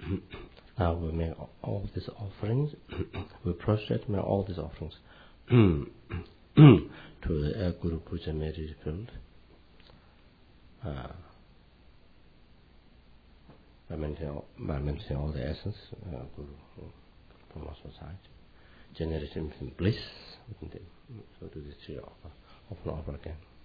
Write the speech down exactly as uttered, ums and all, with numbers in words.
Now we make all these offerings. We prostrate, make all these offerings to the Air Guru Puja Mary field. Uh, by maintaining all, by maintaining all the essence uh, Guru from our society, generating bliss within them. So do this here, often over again.